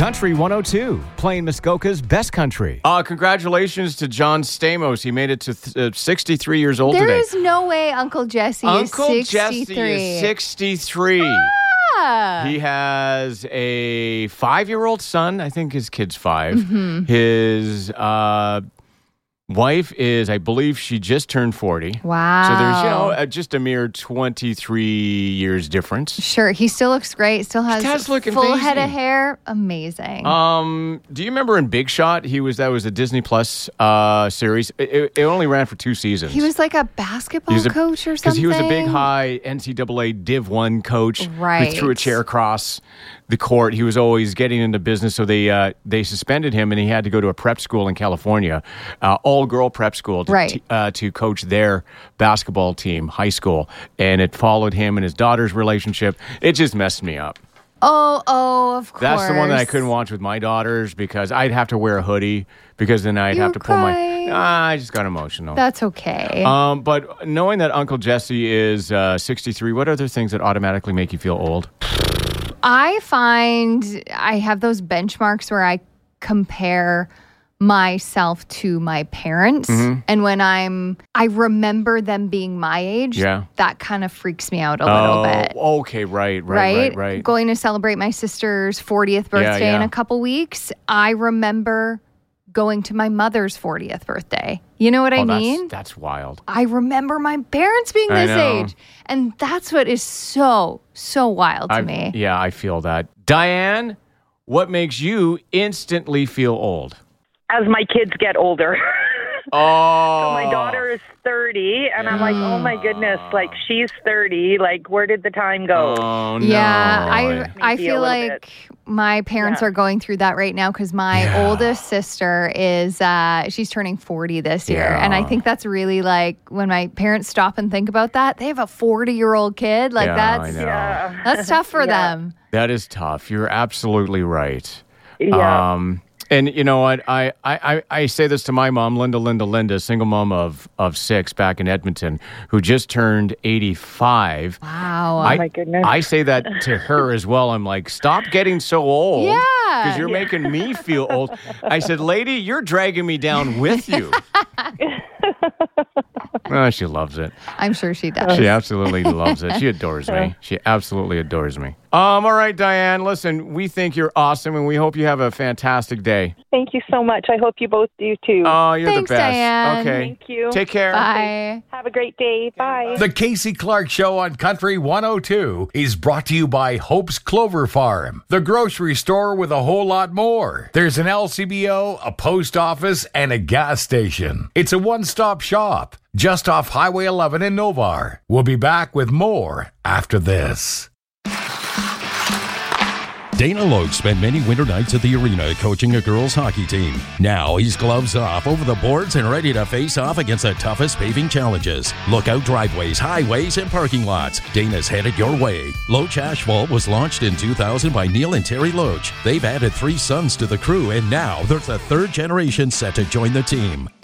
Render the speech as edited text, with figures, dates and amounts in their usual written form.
Country 102, playing Muskoka's best country. Congratulations to John Stamos. He made it to 63 years old today. There is no way Uncle Jesse is 63. Jesse is 63. He has a 5-year-old son. I think his kid's 5. Mm-hmm. His wife is, I believe she just turned 40. Wow. So there's, just a mere 23 years difference. Sure. He still looks great. Still has full amazing. head of hair. Amazing. Do you remember in Big Shot? That was a Disney Plus series. It only ran for 2 seasons. He was like a basketball coach or something? Because he was a big high NCAA Div 1 coach who threw a chair across the court. He was always getting into business, so they suspended him, and he had to go to a prep school in California, all-girl prep school to coach their basketball team, high school. And it followed him and his daughter's relationship. It just messed me up. Oh, of course. That's the one that I couldn't watch with my daughters because I'd have to wear a hoodie because then I'd have to pull my... I just got emotional. That's okay. But knowing that Uncle Jesse is 63, what other things that automatically make you feel old? I find I have those benchmarks where I compare myself to my parents. Mm-hmm. And when I remember them being my age, that kind of freaks me out a little bit. Okay, right. Going to celebrate my sister's 40th birthday in a couple weeks, I remember going to my mother's 40th birthday. You know what I mean? That's wild. I remember my parents being this age. And that's what is so wild to me. Yeah, I feel that. Diane, what makes you instantly feel old? As my kids get older. Oh. So my daughter is 30, and I'm like, oh my goodness, like she's 30. Like, where did the time go? Oh, no. Yeah, I feel like my parents are going through that right now because my oldest sister is, she's turning 40 this year. And I think that's really like when my parents stop and think about that, they have a 40-year-old kid. Like that's tough for them. That is tough. You're absolutely right. Yeah. And you know what? I say this to my mom, Linda, single mom of 6 back in Edmonton, who just turned 85. Wow. Oh my goodness. I say that to her as well. I'm like, stop getting so old. Yeah. Because you're making me feel old. I said, lady, you're dragging me down with you. Oh, she loves it. I'm sure she does. She absolutely loves it. She adores me. She absolutely adores me. All right, Diane, listen, we think you're awesome, and we hope you have a fantastic day. Thank you so much. I hope you both do, too. Oh, you're Thanks, the best. Diane. Okay. Thank you. Take care. Bye. Have a great day. Bye. The Casey Clark Show on Country 102 is brought to you by Hope's Clover Farm, the grocery store with a whole lot more. There's an LCBO, a post office, and a gas station. It's a one-stop shop just off Highway 11 in Novar. We'll be back with more after this. Dana Logue spent many winter nights at the arena coaching a girls' hockey team. Now he's gloves off, over the boards, and ready to face off against the toughest paving challenges. Lookout driveways, highways, and parking lots. Dana's headed your way. Loach Asphalt was launched in 2000 by Neil and Terry Loach. They've added 3 sons to the crew, and now there's a 3rd generation set to join the team.